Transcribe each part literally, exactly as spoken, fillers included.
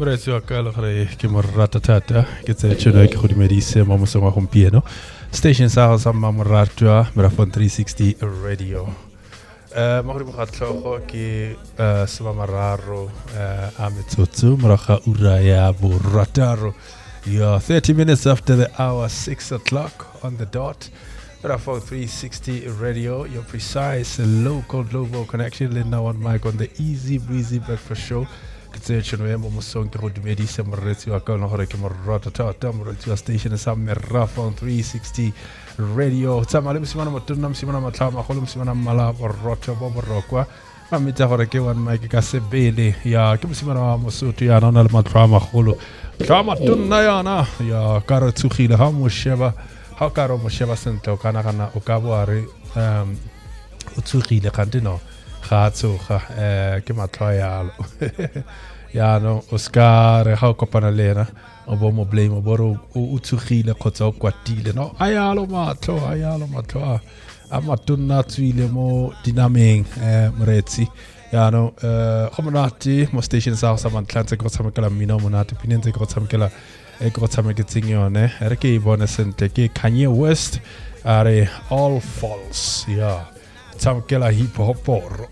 Moretsi wa ka le gore ke mo rata thata ke tse tsholo ke go dumedise mo mosong wa gompieno station sa go sa Mmamoratwa Merafon three sixty radio eh mo go mo gatlogo ke eh seba mararo eh a metsotso moraga ura ya bo rataro yeah thirty minutes after the hour six o'clock on the dot Merafon three sixty radio, your precise local global connection. Lena on mic on the easy breezy breakfast show. Kitsecho no mo song ke go dumedisa moretsi wa ka no gore ke mo rata thata moretsi wa station sa Merafon three sixty radio. Tsama le msimana motona msimana matlama go le msimana mala borotho bo borokwa. Ma mitsa gore ke one mic ka sebele ya ke msimana wa mosutu ya na le matlama golo. Tlama tonna yana ya ka re tsugile ha mo sheba ha ka ro mo sheba sentlo kana kana o ka bo are um o tsugile kante no ga tsoga eh ke matlo ya lo ya no Oscar ha kopana lena o bo mo blame o bo o tsugile khotsa o kwatile no ayalo matlo ayalo matlo a matuna tswile mo dinameng eh moretsi ya no eh gomonate mo station sa sa mantlanse go tshamekela mmino monate pinenze go tshamekela e go tshameketseng yone re ke bona sente ke Kanye West are all false ya tsamkela hip hop oro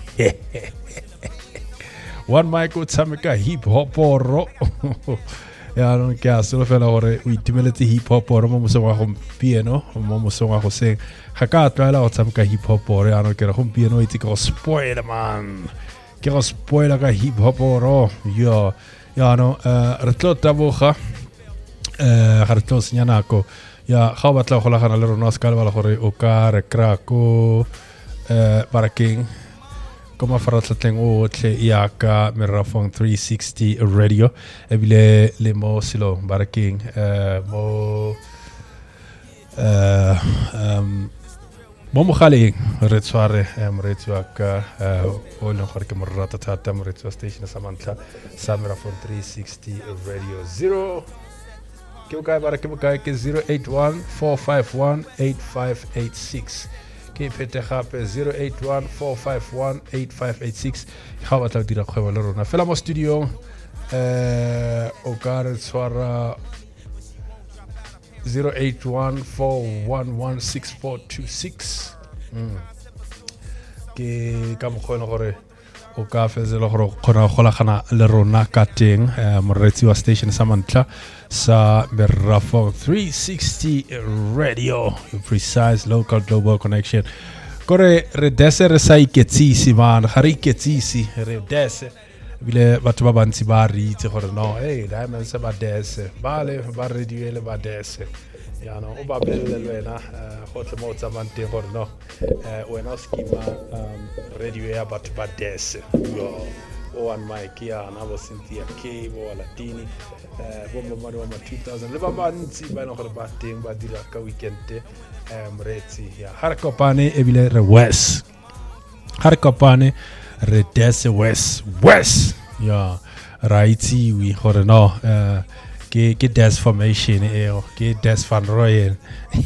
one mic o tsameka hip hop oro ya no ke a solo fela gore o itimeletse hip hop oro mo mosong wa gompieno mo mosong wa go se ga ka tlaela go tsameka hip hop oro ya no ke re gompieno itse ke go spoil man ke go spoil ka hip hop oro yo ya no re tlo taboga eh ga re tlo senya nako ya ga ba tla go lagana le rona ska le bala gore o ka re krako eh barakeng koma faratleng o tle ya ka Merafon three sixty radio ebile le mo silo barakeng eh mo eh um mo mogaleng re tsware moretsi wa ka o le gore ke mo rata thata moretsi wa station sa mantla sa Merafon three sixty radio zero ke ka ba ke ka ke zero eight one four five one eight five eight six ke pete gape zero eight one four five one eight five eight six ga ba tla dira kgwebo le rona fela mo studio eh o ka re tswara zero eight one four one one six four two six mm ke ka mo khona gore o ka fezela gore khona go golagana le rona ka teng moretsi wa station sa mantla sa Merafon three sixty radio, your precise local global connection. Kore re dese re sa iketsisi man ga re iketsisi re dese bile batho ba bantsi ba re itse gore no hey diamond se ba dese ba le ba radio le ba dese ya no o ba belle le wena go tle mo tsamante gore no eh wena o skima radio ya batho ba dese yo o one mic ya na bo Cynthia K bo Latini eh bo mo mano ma two thousand le ba bantsi ba no gore ba teng ba dira ka weekend eh moretsi ya har kopane ebile re west har kopane re dese west west ya raitsi we gore no eh ke ke des formation eo ke des van royen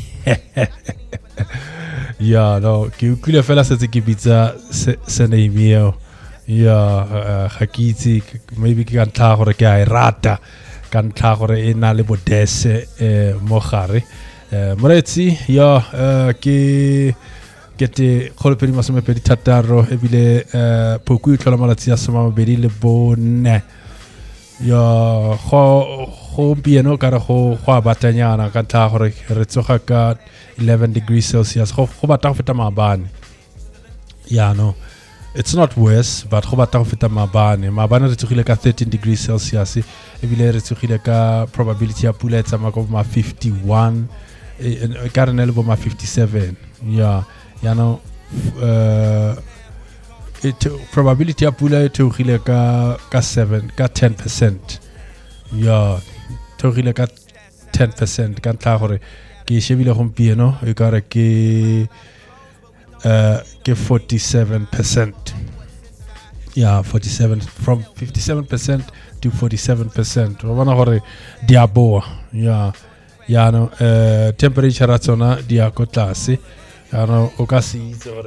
ya no ke kule fela se ke bitsa se ne mio ya hakitsi maybe ke kan tla gore ke a rata kan tla gore e na le bodese eh mo gare eh moretsi ya ke ke te go le pedi masome pedi thataro ebile eh poku tlola malatsi a soma mabedi le bone ya go go bieno ka re go go batanyana ka tla gore re tsoga ka eleven degrees celsius go go batla go feta mabane ya no it's not worse but go batla go feta mabane mabane re tsogile ka thirteen degrees celsius ebile re tsogile ka probability ya pula etsa ma go ma fifty-one e ka re ne le bo ma fifty-seven ya ya no uh it probability ya pula e tsogile ka ka seven ka ten percent ya tsogile ka ten percent ka tla gore ke shebile gompieno e ka re ke uh ke forty-seven percent yeah forty-seven from fifty-seven percent to forty-seven percent wa bona gore diabo ya ya no uh temperature ratsona dia ko tlase ya no o ka se itse